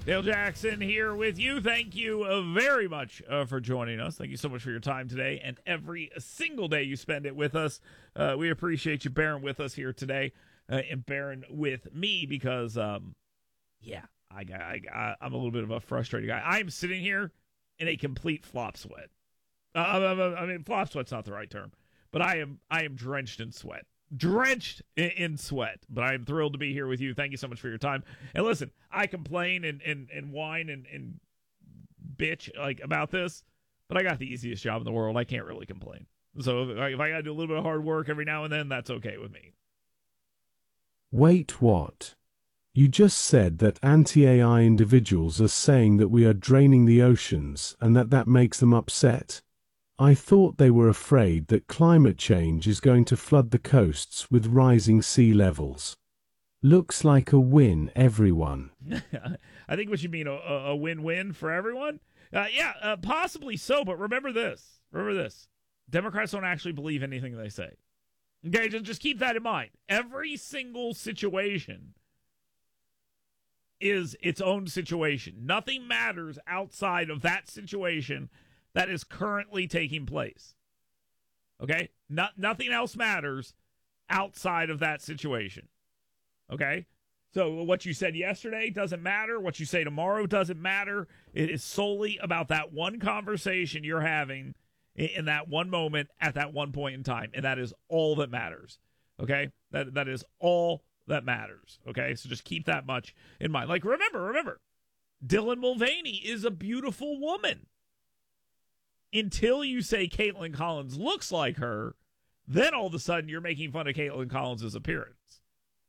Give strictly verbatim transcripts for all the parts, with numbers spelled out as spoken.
Dale Jackson here with you. Thank you uh, very much uh, for joining us. Thank you so much for your time today and every single day you spend it with us. Uh, we appreciate you bearing with us here today uh, and bearing with me because, um, yeah, I, I, I, I'm a little bit of a frustrated guy. I'm sitting here in a complete flop sweat. Uh, I, I mean, flop sweat's not the right term, but I am I am drenched in sweat. Drenched in, in sweat, but I am thrilled to be here with you. Thank you so much for your time. And listen, I complain and, and, and whine and, and bitch like about this, but I got the easiest job in the world. I can't really complain. So if I, if I got to do a little bit of hard work every now and then, that's okay with me. Wait, what? You just said that anti-A I individuals are saying that we are draining the oceans and that that makes them upset. I thought they were afraid that climate change is going to flood the coasts with rising sea levels. Looks like a win, everyone. I think what you mean, a, a win-win for everyone? Uh, yeah, uh, possibly so, but remember this. Remember this. Democrats don't actually believe anything they say. Okay, just, just keep that in mind. Every single situation is its own situation. Nothing matters outside of that situation that is currently taking place. Okay? No, nothing else matters outside of that situation. Okay? So what you said yesterday doesn't matter. What you say tomorrow doesn't matter. It is solely about that one conversation you're having in that one moment at that one point in time. And that is all that matters. Okay? That That is all that matters. Okay? So just keep that much in mind. Like, remember, remember, Dylan Mulvaney is a beautiful woman. Until you say Caitlin Collins looks like her, then all of a sudden you're making fun of Caitlin Collins' appearance.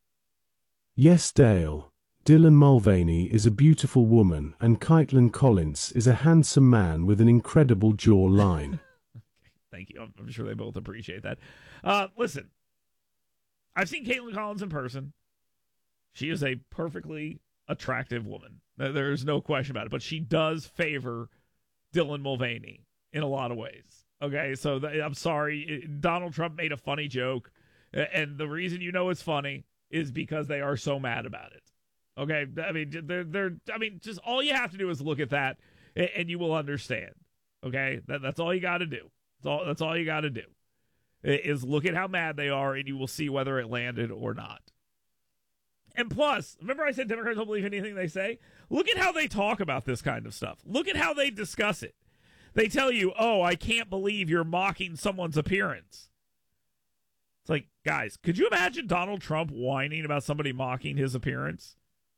Yes, Dale. Dylan Mulvaney is a beautiful woman, and Caitlin Collins is a handsome man with an incredible jawline. Okay, thank you. I'm, I'm sure they both appreciate that. Uh, listen, I've seen Caitlin Collins in person. She is a perfectly attractive woman. There's no question about it. But she does favor Dylan Mulvaney in a lot of ways. Okay, so th- I'm sorry. Donald Trump made a funny joke, and the reason you know it's funny is because they are so mad about it. Okay, I mean, they're they're. I mean, just all you have to do is look at that, and, and you will understand. Okay, that, that's all you got to do. That's all. That's all you got to do is look at how mad they are, and you will see whether it landed or not. And plus, remember I said Democrats don't believe anything they say? Look at how they talk about this kind of stuff. Look at how they discuss it. They tell you, oh, I can't believe you're mocking someone's appearance. It's like, guys, could you imagine Donald Trump whining about somebody mocking his appearance?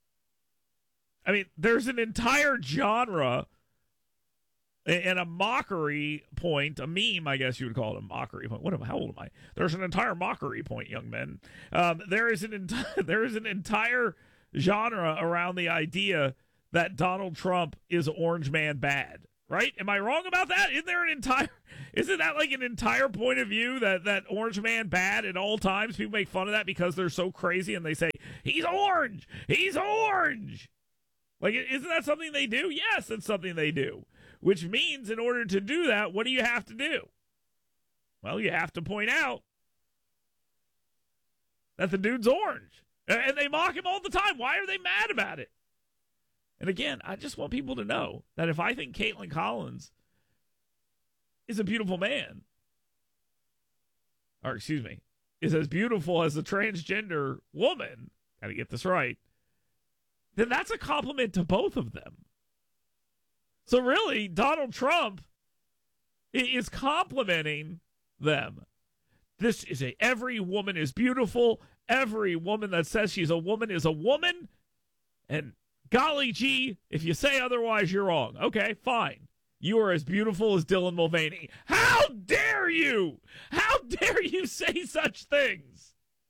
I mean, there's an entire genre and a mockery point, a meme, I guess you would call it a mockery point. What am, how old am I? There's an entire mockery point, young men. Um, there is an enti- there is an entire genre around the idea that Donald Trump is Orange Man bad. Right? Am I wrong about that? Isn't there an entire, isn't that like an entire point of view that, that Orange Man bad at all times? People make fun of that because they're so crazy and they say, he's orange! He's orange! Like, isn't that something they do? Yes, it's something they do. Which means in order to do that, what do you have to do? Well, you have to point out that the dude's orange. And they mock him all the time. Why are they mad about it? And again, I just want people to know that if I think Caitlin Collins is a beautiful man, or excuse me, is as beautiful as a transgender woman, got to get this right, then that's a compliment to both of them. So really, Donald Trump is complimenting them. This is a, every woman is beautiful. Every woman that says she's a woman is a woman. And golly gee, if you say otherwise, you're wrong. Okay, fine. You are as beautiful as Dylan Mulvaney. How dare you? How dare you say such things?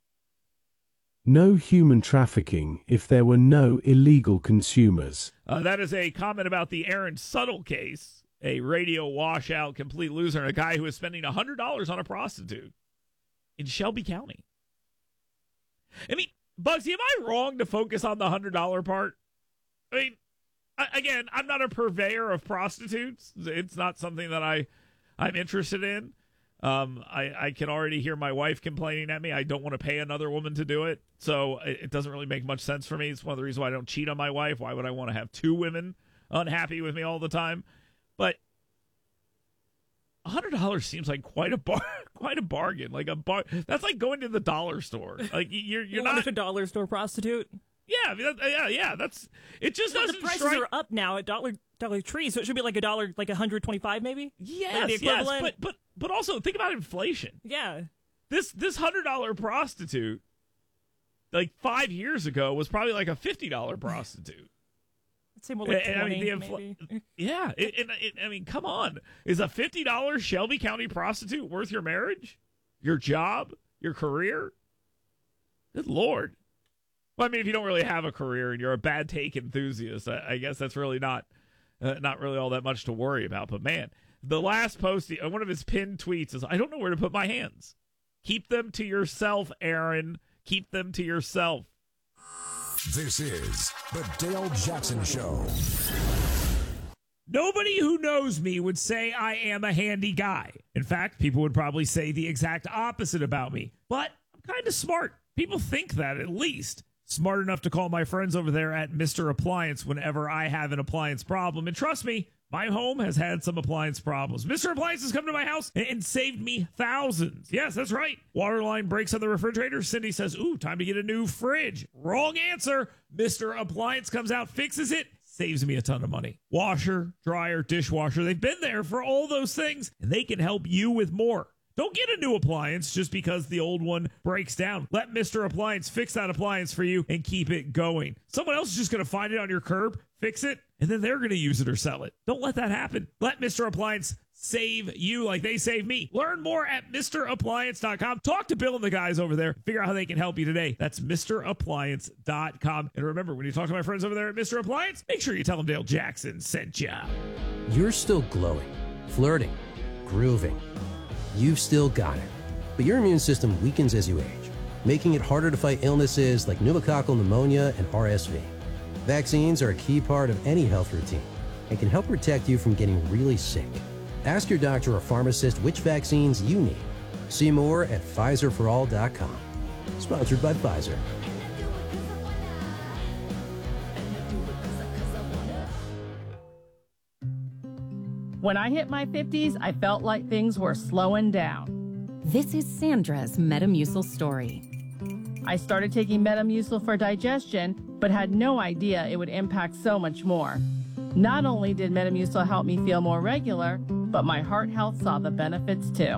No human trafficking if there were no illegal consumers. Uh, that is a comment about the Aaron Suttle case, a radio washout, complete loser, and a guy who was spending one hundred dollars on a prostitute in Shelby County. I mean, Bugsy, am I wrong to focus on the one hundred dollars part? I mean, I, again, I'm not a purveyor of prostitutes. It's not something that I, I'm interested in. Um, I, I can already hear my wife complaining at me. I don't want to pay another woman to do it. So it, it doesn't really make much sense for me. It's one of the reasons why I don't cheat on my wife. Why would I want to have two women unhappy with me all the time? But one hundred dollars seems like quite a bar, quite a bargain. Like a bar, that's like going to the dollar store. Like you're you're you not want a dollar store prostitute. Yeah, I mean, that, yeah, yeah. That's it. Just But doesn't the prices strike. are up now at Dollar Dollar Tree, so it should be like a dollar, like a hundred twenty-five, maybe. Yes, like the yes, equivalent. but but but also think about inflation. Yeah, This this hundred dollar prostitute, like five years ago, was probably like a fifty dollar prostitute. I'd say more like And, I twenty, mean, the infl- maybe. Yeah, it, it, it, I mean, come on. Is a fifty dollar Shelby County prostitute worth your marriage, your job, your career? Good Lord. Well, I mean, if you don't really have a career and you're a bad take enthusiast, I, I guess that's really not uh, not really all that much to worry about. But man, the last post, uh, one of his pinned tweets is, "I don't know where to put my hands. Keep them to yourself, Aaron. Keep them to yourself." This is the Dale Jackson Show. Nobody who knows me would say I am a handy guy. In fact, people would probably say the exact opposite about me. But I'm kind of smart. People think that, at least. Smart enough to call my friends over there at Mister Appliance whenever I have an appliance problem. And trust me, my home has had some appliance problems. Mister Appliance has come to my house and, and saved me thousands. Yes, that's right. Water line breaks on the refrigerator. Cindy says, ooh, time to get a new fridge. Wrong answer. Mister Appliance comes out, fixes it, saves me a ton of money. Washer, dryer, dishwasher, they've been there for all those things, and they can help you with more. Don't get a new appliance just because the old one breaks down. Let Mister Appliance fix that appliance for you and keep it going. Someone else is just going to find it on your curb, fix it, and then they're going to use it or sell it. Don't let that happen. Let Mister Appliance save you like they save me. Learn more at Mister Appliance dot com. Talk to Bill and the guys over there. Figure out how they can help you today. That's Mister Appliance dot com. And remember, when you talk to my friends over there at Mister Appliance, make sure you tell them Dale Jackson sent you. You're still glowing, flirting, grooving. You've still got it. But your immune system weakens as you age, making it harder to fight illnesses like pneumococcal pneumonia and R S V. Vaccines are a key part of any health routine and can help protect you from getting really sick. Ask your doctor or pharmacist which vaccines you need. See more at Pfizer for all dot com. Sponsored by Pfizer. When I hit my fifties, I felt like things were slowing down. This is Sandra's Metamucil story. I started taking Metamucil for digestion, but had no idea it would impact so much more. Not only did Metamucil help me feel more regular, but my heart health saw the benefits too.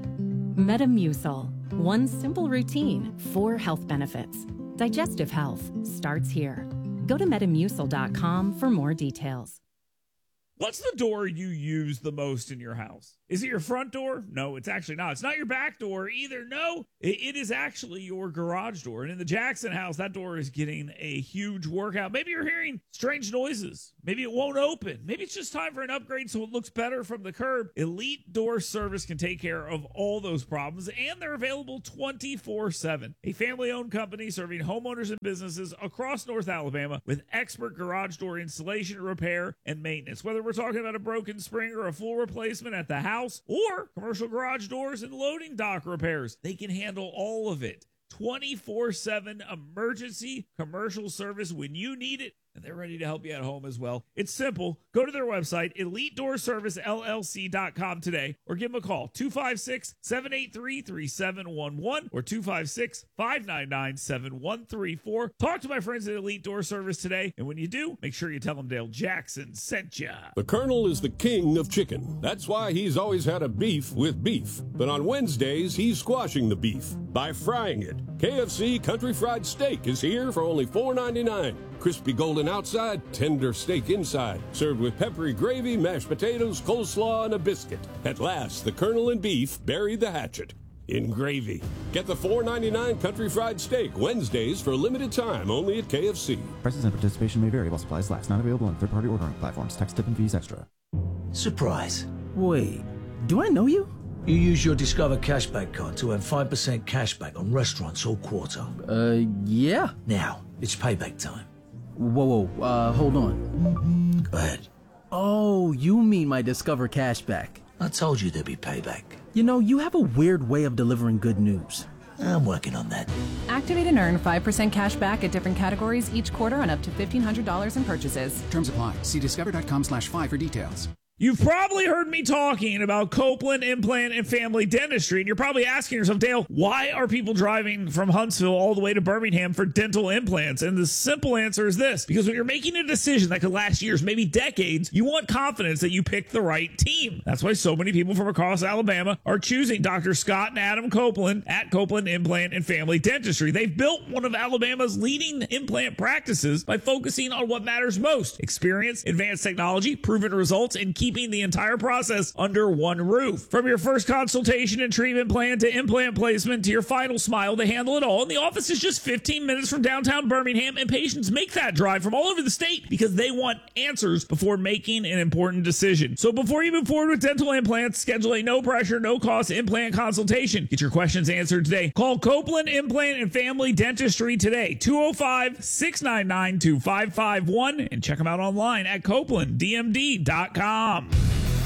Metamucil. One simple routine, four health benefits. Digestive health starts here. Go to metamucil dot com for more details. What's the door you use the most in your house? Is it your front door? No, it's actually not. It's not your back door either. No, it, it is actually your garage door. And in the Jackson house, that door is getting a huge workout. Maybe you're hearing strange noises. Maybe it won't open. Maybe it's just time for an upgrade so it looks better from the curb. Elite Door Service can take care of all those problems, and they're available twenty-four seven. A family-owned company serving homeowners and businesses across North Alabama with expert garage door installation, repair, and maintenance. Whether we're talking about a broken spring or a full replacement at the house, or commercial garage doors and loading dock repairs, they can handle all of it. twenty-four seven emergency commercial service when you need it, and they're ready to help you at home as well. It's simple. Go to their website, elite door service L L C dot com today, or give them a call, two five six, seven eight three, three seven one one or two five six, five nine nine, seven one three four. Talk to my friends at Elite Door Service today, and when you do, make sure you tell them Dale Jackson sent ya. The Colonel is the king of chicken. That's why he's always had a beef with beef. But on Wednesdays, he's squashing the beef by frying it. K F C Country Fried Steak is here for only four ninety-nine. Crispy golden outside, tender steak inside. Served with peppery gravy, mashed potatoes, coleslaw, and a biscuit. At last, the Colonel and beef buried the hatchet in gravy. Get the four ninety-nine Country Fried Steak Wednesdays for a limited time only at K F C. Prices and participation may vary while supplies last. Not available on third-party ordering platforms. Tax, tip, and fees extra. Surprise. Wait, do I know you? You use your Discover Cashback card to earn five percent cashback on restaurants all quarter. Uh, yeah. Now, it's payback time. Whoa, whoa, uh, hold on. Go ahead. Oh, you mean my Discover Cashback. I told you there'd be payback. You know, you have a weird way of delivering good news. I'm working on that. Activate and earn five percent cash back at different categories each quarter on up to fifteen hundred dollars in purchases. Terms apply. See discover.com slash five for details. You've probably heard me talking about Copeland Implant and Family Dentistry, and you're probably asking yourself, Dale, why are people driving from Huntsville all the way to Birmingham for dental implants? And the simple answer is this: because when you're making a decision that could last years, maybe decades, you want confidence that you picked the right team. That's why so many people from across Alabama are choosing Doctor Scott and Adam Copeland at Copeland Implant and Family Dentistry. They've built one of Alabama's leading implant practices by focusing on what matters most: experience, advanced technology, proven results, and keeping the entire process under one roof. From your first consultation and treatment plan to implant placement to your final smile, they handle it all. And the office is just fifteen minutes from downtown Birmingham, and patients make that drive from all over the state because they want answers before making an important decision. So before you move forward with dental implants, schedule a no pressure, no cost implant consultation. Get your questions answered today. Call Copeland Implant and Family Dentistry today, two oh five, six nine nine, two five five one, and check them out online at copeland d m d dot com.